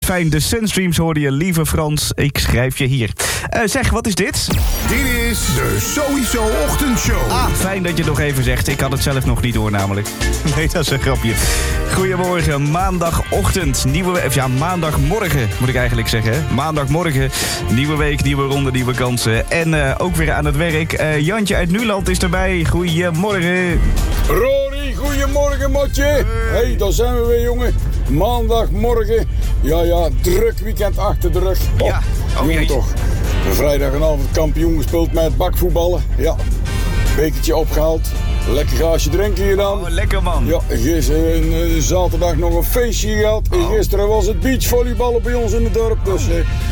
fijn. De Sunstreams hoorde je, lieve Frans. Ik schrijf je hier. Zeg, wat is dit? Dit is de Sowieso Ochtendshow. Fijn dat je het nog even zegt. Ik had het zelf nog niet door namelijk. Nee, dat is een grapje. Goedemorgen, maandagochtend. Maandagmorgen moet ik eigenlijk zeggen. Hè? Maandagmorgen, nieuwe week, nieuwe ronde, nieuwe kansen. En ook weer aan het werk. Jantje uit Nuland is erbij. Goedemorgen. Rory, goedemorgen, matje. Hey, daar zijn we weer, jongen. Maandagmorgen. Ja, druk weekend achter de rug. Ja, jongen toch. Vrijdagavond kampioen gespeeld met bakvoetballen. Ja, bekertje opgehaald. Lekker glaasje drinken gedaan. Oh, lekker man. Ja, gisteren zaterdag nog een feestje gehad. Gisteren was het beachvolleyballen bij ons in het dorp. Dus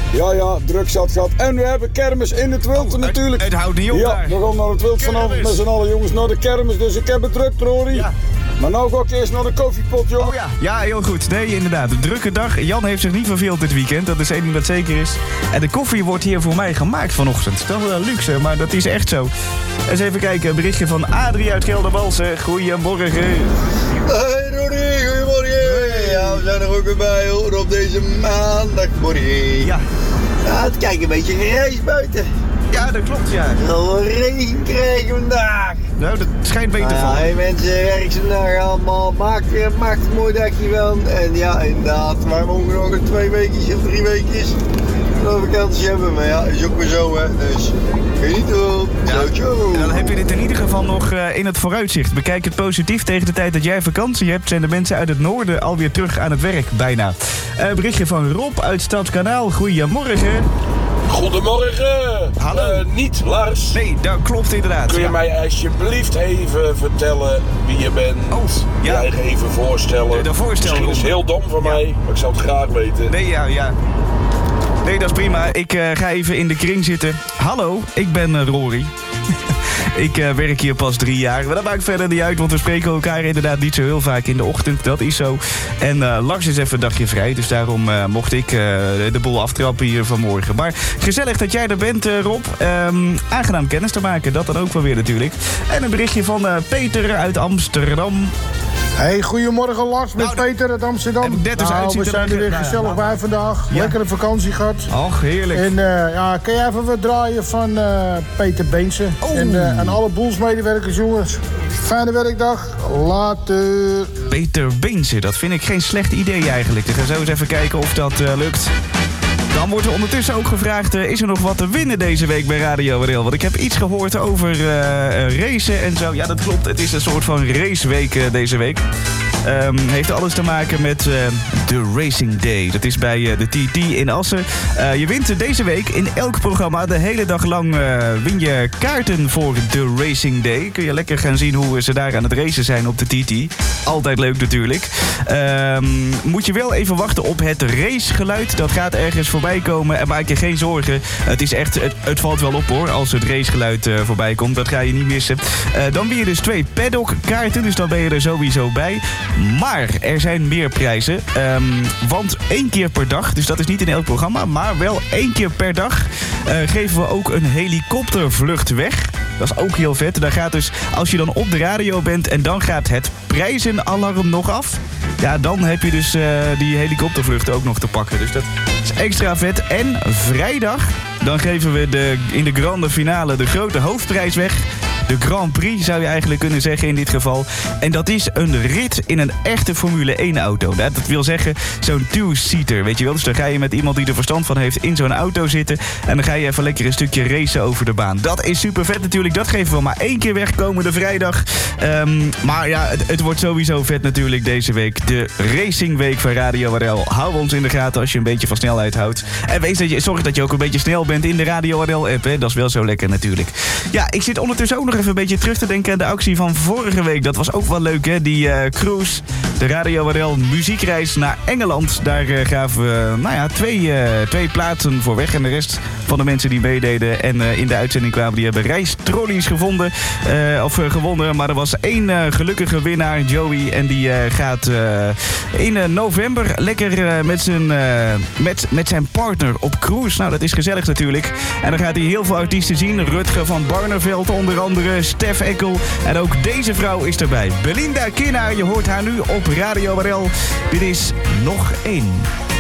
druk zat gehad. En we hebben kermis in het wild natuurlijk. Het houdt niet op daar. We gaan naar het wild vanavond met z'n allen jongens naar de kermis. Dus ik heb het druk, Rory. Ja. Maar nou ga ik eerst naar de koffiepot, jongen. Oh ja, heel goed. Nee, inderdaad. Een drukke dag. Jan heeft zich niet verveeld dit weekend. Dat is één ding dat zeker is. En de koffie wordt hier voor mij gemaakt vanochtend. Dat is wel luxe, maar dat is echt zo. Eens even kijken. Een berichtje van Adrie uit Geldermalsen. Goedemorgen. Hey Rory, goedemorgen. Ja, we zijn er ook weer bij hoor, op deze maandagmorgen. Ja. Het kijkt een beetje grijs buiten. Ja, dat klopt, ja. Al regen krijgen we vandaag. Nou, dat schijnt beter te vallen. Hey mensen, werk ze vandaag allemaal. Maakt een mooi dagje van. En ja, inderdaad, wij mogen nog een 2 weekjes of 3 weekjes een vakantie hebben. Maar ja, is ook weer zo, hè. Dus geniet erop. Ciao. En dan heb je dit in ieder geval nog in het vooruitzicht. Bekijk het positief. Tegen de tijd dat jij vakantie hebt, zijn de mensen uit het noorden alweer terug aan het werk, bijna. Berichtje van Rob uit Stadskanaal. Goedemorgen. Goedemorgen. Hallo. Niet Lars. Nee, dat klopt inderdaad. Kun je mij alsjeblieft even vertellen wie je bent? Oh, ja. Je eigen even voorstellen. De voorstellen. Misschien is het heel dom van mij, maar ik zou het graag weten. Nee, ja. Nee, dat is prima. Ik ga even in de kring zitten. Hallo, ik ben Rory. Ik werk hier pas 3 jaar. Maar dat maakt verder niet uit, want we spreken elkaar inderdaad niet zo heel vaak in de ochtend. Dat is zo. En Lars is even een dagje vrij, dus daarom mocht ik de boel aftrappen hier vanmorgen. Maar gezellig dat jij er bent, Rob. Aangenaam kennis te maken, dat dan ook wel weer natuurlijk. En een berichtje van Peter uit Amsterdam. Hey, goedemorgen Lars, met Peter uit Amsterdam. We zijn er weer gezellig bij vandaag. Ja. Lekkere vakantie gehad. Och, heerlijk. En kan jij even wat draaien van Peter Beense? Oh. En alle boelsmedewerkers, jongens. Fijne werkdag. Later. Peter Beense, dat vind ik geen slecht idee eigenlijk. We gaan zo eens even kijken of dat lukt. Dan wordt er ondertussen ook gevraagd, is er nog wat te winnen deze week bij Radio WDL? Want ik heb iets gehoord over racen en zo. Ja, dat klopt. Het is een soort van raceweek deze week. Heeft alles te maken met de Racing Day. Dat is bij de TT in Assen. Je wint deze week in elk programma de hele dag lang win je kaarten voor de Racing Day. Kun je lekker gaan zien hoe ze daar aan het racen zijn op de TT. Altijd leuk natuurlijk. Moet je wel even wachten op het racegeluid. Dat gaat ergens voorbij komen en maak je geen zorgen. Het is echt, het valt wel op hoor, als het racegeluid voorbij komt. Dat ga je niet missen. Dan win je dus 2 paddockkaarten, dus dan ben je er sowieso bij. Maar er zijn meer prijzen. Want 1 keer per dag, dus dat is niet in elk programma, maar wel 1 keer per dag geven we ook een helikoptervlucht weg. Dat is ook heel vet. Dan gaat dus, als je dan op de radio bent en dan gaat het prijzenalarm nog af. Ja, dan heb je dus die helikoptervlucht ook nog te pakken. Dus dat is extra vet. En vrijdag, dan geven we in de grande finale de grote hoofdprijs weg. De Grand Prix zou je eigenlijk kunnen zeggen in dit geval. En dat is een rit in een echte Formule 1 auto. Dat wil zeggen zo'n two-seater, weet je wel. Dus dan ga je met iemand die er verstand van heeft in zo'n auto zitten. En dan ga je even lekker een stukje racen over de baan. Dat is super vet natuurlijk. Dat geven we maar 1 keer weg komende vrijdag. Maar ja, het wordt sowieso vet natuurlijk deze week. De racingweek van Radio WDL. Hou ons in de gaten als je een beetje van snelheid houdt. En zorg dat je ook een beetje snel bent in de Radio WDL app. Hè? Dat is wel zo lekker natuurlijk. Ja, ik zit ondertussen ook nog even een beetje terug te denken aan de actie van vorige week. Dat was ook wel leuk, hè? Die cruise, de Radio WDL muziekreis naar Engeland. Daar gaven we 2 plaatsen voor weg. En de rest van de mensen die meededen en in de uitzending kwamen, die hebben reistrollies gewonnen. Maar er was 1 gelukkige winnaar, Joey. En die gaat in november lekker met zijn partner op cruise. Nou, dat is gezellig natuurlijk. En dan gaat hij heel veel artiesten zien. Rutger van Barneveld onder andere, Stef Ekkel. En ook deze vrouw is erbij. Belinda Kinnaar, je hoort haar nu op Radio WDL. Dit is Nog 1.